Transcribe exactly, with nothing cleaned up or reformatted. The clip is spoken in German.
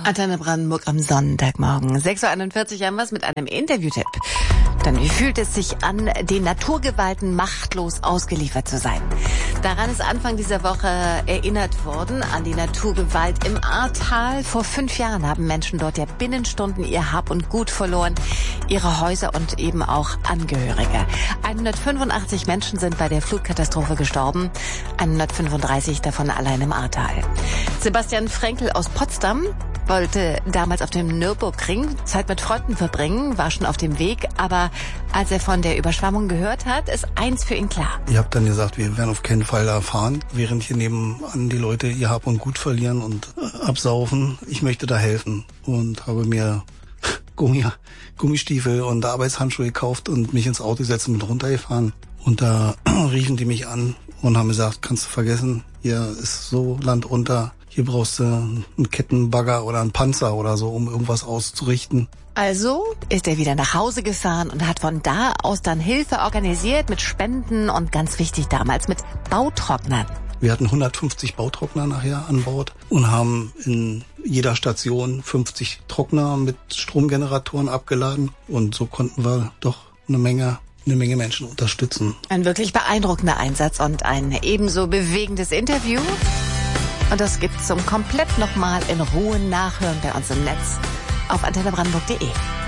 Antenne Brandenburg am Sonntagmorgen. sechs Uhr einundvierzig haben wir es mit einem Interviewtipp. Dann, wie fühlt es sich an, den Naturgewalten machtlos ausgeliefert zu sein? Daran ist Anfang dieser Woche erinnert worden, an die Naturgewalt im Ahrtal. Vor fünf Jahren haben Menschen dort ja binnen Stunden ihr Hab und Gut verloren, ihre Häuser und eben auch Angehörige. hundertfünfundachtzig Menschen sind bei der Flutkatastrophe gestorben, hundertfünfunddreißig davon allein im Ahrtal. Sebastian Frenkel aus Potsdam wollte damals auf dem Nürburgring Zeit mit Freunden verbringen, war schon auf dem Weg, aber als er von der Überschwemmung gehört hat, ist eins für ihn klar. Ich habe dann gesagt, wir werden auf keinen Fall da fahren, während hier nebenan die Leute ihr Hab und Gut verlieren und absaufen. Ich möchte da helfen und habe mir Gummi, Gummistiefel und Arbeitshandschuhe gekauft und mich ins Auto gesetzt und mit runtergefahren. Und da riefen die mich an und haben gesagt, kannst du vergessen, hier ist so Land unter. Hier brauchst du einen Kettenbagger oder einen Panzer oder so, um irgendwas auszurichten. Also ist er wieder nach Hause gefahren und hat von da aus dann Hilfe organisiert mit Spenden und ganz wichtig damals mit Bautrocknern. Wir hatten hundertfünfzig Bautrockner nachher an Bord und haben in jeder Station fünfzig Trockner mit Stromgeneratoren abgeladen. Und so konnten wir doch eine Menge eine Menge Menschen unterstützen. Ein wirklich beeindruckender Einsatz und ein ebenso bewegendes Interview. Und das gibt's zum komplett nochmal in Ruhe nachhören bei uns im Netz auf antenne brandenburg punkt de.